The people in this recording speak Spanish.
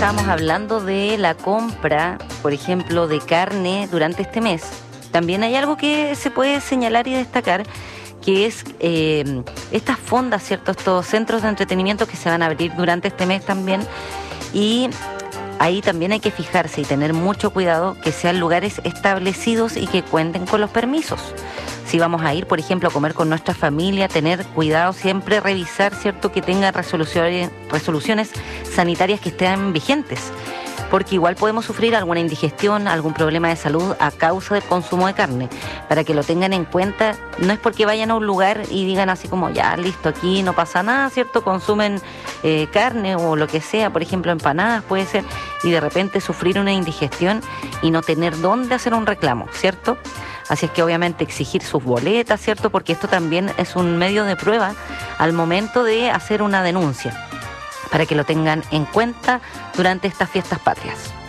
estábamos hablando de la compra, por ejemplo, de carne durante este mes, también hay algo que se puede señalar y destacar, que es estas fondas, ¿cierto? Estos centros de entretenimiento que se van a abrir durante este mes también, y ahí también hay que fijarse y tener mucho cuidado que sean lugares establecidos y que cuenten con los permisos. Si vamos a ir, por ejemplo, a comer con nuestra familia, tener cuidado, siempre revisar, ¿cierto?, que tenga resoluciones sanitarias que estén vigentes, porque igual podemos sufrir alguna indigestión, algún problema de salud a causa del consumo de carne. Para que lo tengan en cuenta, no es porque vayan a un lugar y digan así como, ya, listo, aquí no pasa nada, ¿cierto? Consumen carne o lo que sea, por ejemplo, empanadas puede ser, y de repente sufrir una indigestión y no tener dónde hacer un reclamo, ¿cierto? Así es que obviamente exigir sus boletas, ¿cierto? Porque esto también es un medio de prueba al momento de hacer una denuncia, para que lo tengan en cuenta durante estas fiestas patrias.